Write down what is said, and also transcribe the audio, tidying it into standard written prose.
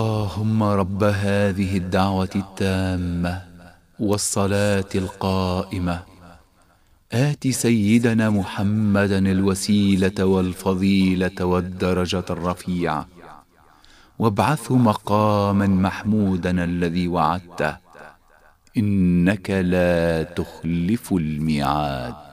اللهم رب هذه الدعوة التامة والصلاة القائمة، آت سيدنا محمدا الوسيلة والفضيلة والدرجة الرفيعة، وابعثه مقاما محمودا الذي وعدته، إنك لا تخلف الميعاد.